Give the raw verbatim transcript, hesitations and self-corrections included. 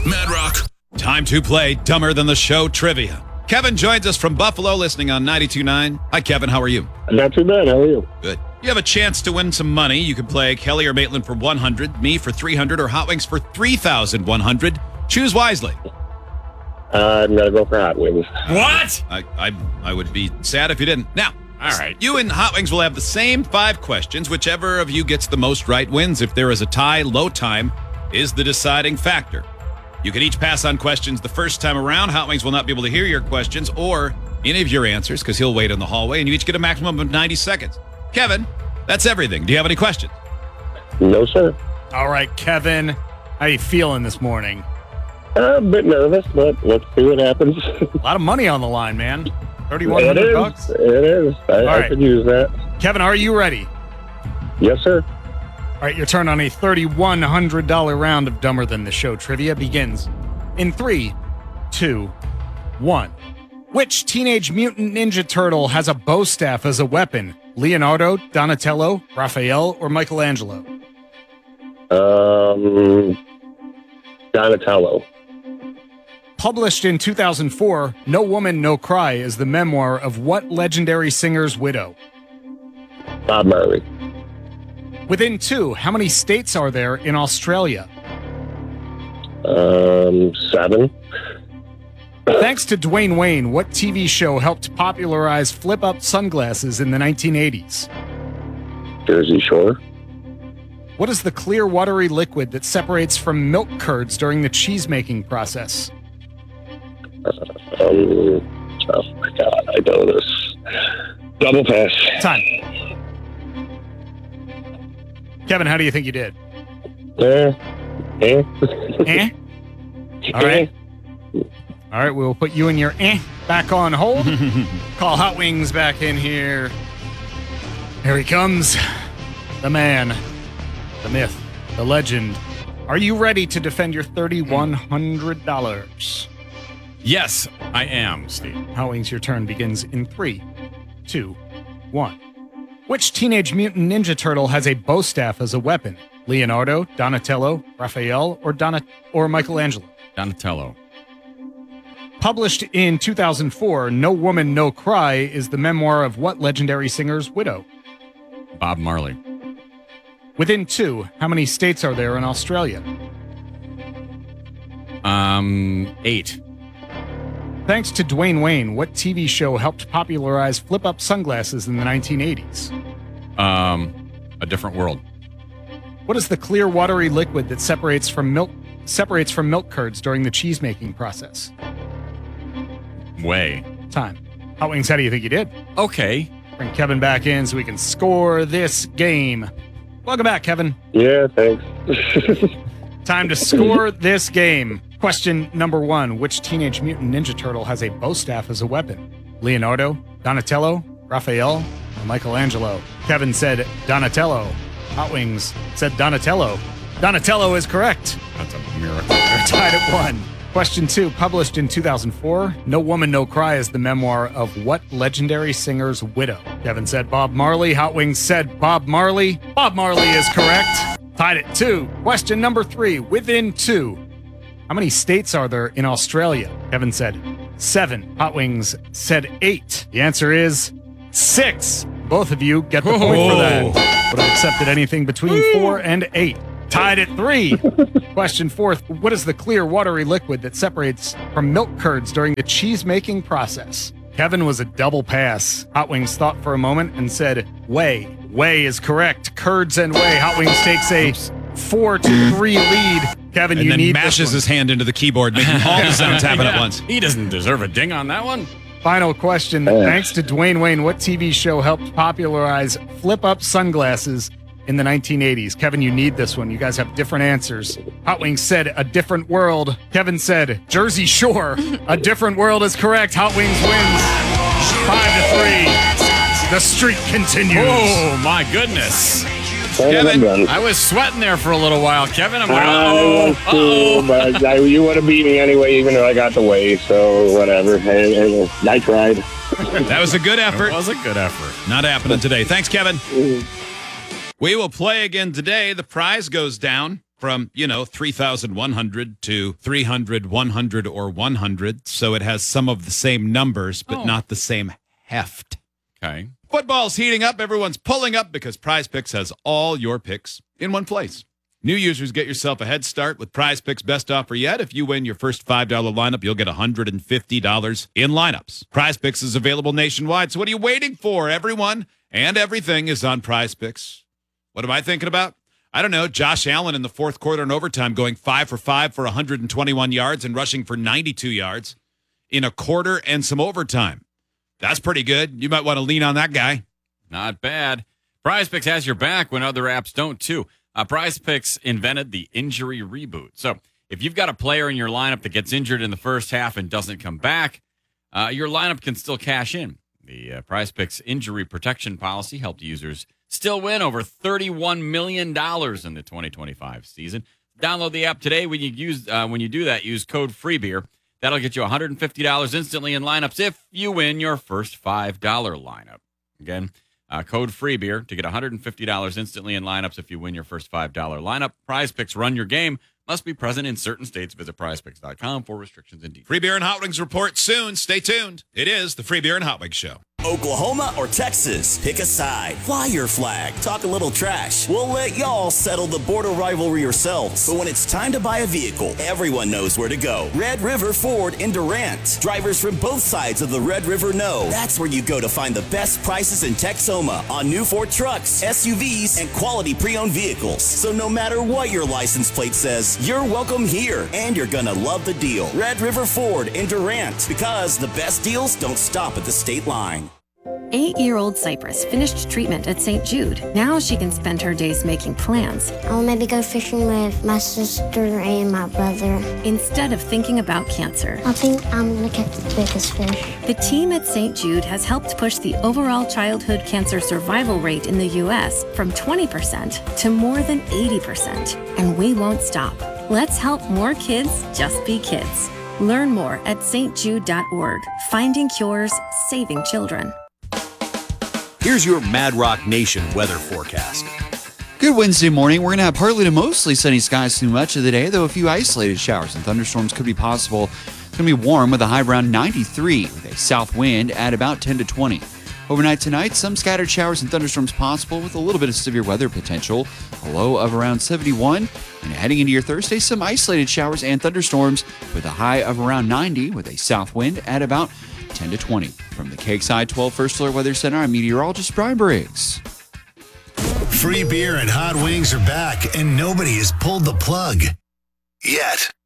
Mad Rock. Time to play Dumber Than the Show trivia. Kevin joins us from Buffalo, listening on ninety-two point nine. Hi, Kevin. How are you? Not too bad. How are you? Good. You have a chance to win some money. You can play Kelly or Maitland for one hundred, me for three hundred, or Hot Wings for three thousand one hundred. Choose wisely. Uh, I'm gonna go for Hot Wings. What? I, I I would be sad if you didn't. Now, all right. You and Hot Wings will have the same five questions. Whichever of you gets the most right wins. If there is a tie, low time is the deciding factor. You can each pass on questions the first time around. Hot Wings will not be able to hear your questions or any of your answers because he'll wait in the hallway, and you each get a maximum of ninety seconds. Kevin, that's everything. Do you have any questions? No, sir. All right, Kevin. How you feeling this morning? Uh, a bit nervous, but let's see what happens. A lot of money on the line, man. thirty-one It hundred is. bucks. It is. I, All I right. could use that. Kevin, are you ready? Yes, sir. All right, your turn on a thirty-one hundred dollars round of Dumber Than the Show trivia begins in three, two, one. Which Teenage Mutant Ninja Turtle has a bow staff as a weapon? Leonardo, Donatello, Raphael, or Michelangelo? Um, Donatello. Published in two thousand four, No Woman, No Cry is the memoir of what legendary singer's widow? Bob Marley. Within two, how many states are there in Australia? Um, seven. Thanks to Dwayne Wayne, what T V show helped popularize flip-up sunglasses in the nineteen eighties? Jersey Shore. What is the clear, watery liquid that separates from milk curds during the cheese-making process? Um, oh my God, I know this. Double pass. Time. Kevin, how do you think you did? Eh. Eh. Eh? All right. All right, we'll put you and your eh back on hold. Call Hot Wings back in here. Here he comes. The man, the myth, the legend. Are you ready to defend your thirty-one hundred dollars? Yes, I am, Steve. Hot Wings, your turn begins in three, two, one. Which Teenage Mutant Ninja Turtle has a bow staff as a weapon? Leonardo, Donatello, Raphael, or Donat or Michelangelo? Donatello. Published in two thousand four, No Woman, No Cry is the memoir of what legendary singer's widow? Bob Marley. Within two, how many states are there in Australia? Um, eight. Thanks to Dwayne Wayne, what T V show helped popularize flip-up sunglasses in the nineteen eighties? Um, A Different World. What is the clear, watery liquid that separates from milk separates from milk curds during the cheese-making process? Way. Time. Hot Wings, how do you think you did? Okay. Bring Kevin back in so we can score this game. Welcome back, Kevin. Yeah, thanks. Time to score this game. Question number one. Which Teenage Mutant Ninja Turtle has a bow staff as a weapon? Leonardo, Donatello, Raphael, or Michelangelo? Kevin said Donatello. Hot Wings said Donatello. Donatello is correct. That's a miracle. They're tied at one. Question two. Published in two thousand four, No Woman, No Cry is the memoir of what legendary singer's widow? Kevin said Bob Marley. Hot Wings said Bob Marley. Bob Marley is correct. Tied at two. Question number three. Within two, how many states are there in Australia? Kevin said seven. Hot Wings said eight. The answer is six. Both of you get the point for that. Would have accepted anything between four and eight. Tied at three. Question fourth. What is the clear, watery liquid that separates from milk curds during the cheese-making process? Kevin was a double pass. Hot Wings thought for a moment and said whey. Whey is correct. Curds and whey. Hot Wings takes a four to three lead. Kevin, And you then need mashes this one. his hand into the keyboard, making all the sounds happen at once. He doesn't deserve a ding on that one. Final question. Thanks to Dwayne Wayne, what T V show helped popularize flip-up sunglasses in the nineteen eighties? Kevin, you need this one. You guys have different answers. Hot Wings said A Different World. Kevin said Jersey Shore. A Different World is correct. Hot Wings wins five to three. The streak continues. Oh, my goodness. Kevin, I was sweating there for a little while, Kevin. I'm like, I uh-oh, was too, uh-oh. but I, you would have beat me anyway, even though I got the way. So whatever. I, I, I tried. That was a good effort. It was a good effort. Not happening today. Thanks, Kevin. We will play again today. The prize goes down. from, you know, three thousand one hundred to three hundred, one hundred, or one hundred. So it has some of the same numbers, but Oh. not the same heft. Okay. Football's heating up. Everyone's pulling up because Prize Picks has all your picks in one place. New users get yourself a head start with Prize Picks' best offer yet. If you win your first five dollars lineup, you'll get one hundred fifty dollars in lineups. Prize Picks is available nationwide. So what are you waiting for? Everyone and everything is on Prize Picks. What am I thinking about? I don't know. Josh Allen in the fourth quarter and overtime going five for five for one hundred twenty-one yards and rushing for ninety-two yards in a quarter and some overtime. That's pretty good. You might want to lean on that guy. Not bad. Prize Picks has your back when other apps don't, too. Uh, Prize Picks invented the injury reboot. So if you've got a player in your lineup that gets injured in the first half and doesn't come back, uh, your lineup can still cash in. The uh, Prize Picks injury protection policy helped users still win over thirty-one million dollars in the twenty twenty-five season. Download the app today. When you use uh, when you do that, use code FREEBEER. That'll get you one hundred fifty dollars instantly in lineups if you win your first five dollars lineup. Again, uh, code FREEBEER to get one hundred fifty dollars instantly in lineups if you win your first five dollars lineup. Prize Picks, run your game. Must be present in certain states. Visit prize picks dot com for restrictions and details. Free Beer and Hot Wings report soon. Stay tuned. It is the Free Beer and Hot Wings Show. Oklahoma or Texas? Pick a side. Fly your flag. Talk a little trash. We'll let y'all settle the border rivalry yourselves. But when it's time to buy a vehicle, everyone knows where to go. Red River Ford in Durant. Drivers from both sides of the Red River know that's where you go to find the best prices in Texoma on new Ford trucks, S U Vs, and quality pre-owned vehicles. So no matter what your license plate says, you're welcome here, and you're gonna love the deal. Red River Ford in Durant, because the best deals don't stop at the state line. Eight-year-old Cypress finished treatment at Saint Jude. Now she can spend her days making plans I'll maybe go fishing with my sister and my brother. instead of thinking about cancer. I think I'm gonna catch the biggest fish. The team at Saint Jude has helped push the overall childhood cancer survival rate in the U S from twenty percent to more than eighty percent. And we won't stop. Let's help more kids just be kids. Learn more at s t jude dot org. Finding cures, saving children. Here's your Mad Rock Nation weather forecast. Good Wednesday morning. We're going to have partly to mostly sunny skies through much of the day, though a few isolated showers and thunderstorms could be possible. It's going to be warm with a high around ninety-three with a south wind at about ten to twenty. Overnight tonight, some scattered showers and thunderstorms possible with a little bit of severe weather potential. A low of around seventy-one. And heading into your Thursday, some isolated showers and thunderstorms with a high of around ninety with a south wind at about ten to twenty. From the Cakeside twelve First Alert Weather Center, I'm meteorologist Brian Briggs. Free beer and hot wings are back, and nobody has pulled the plug yet.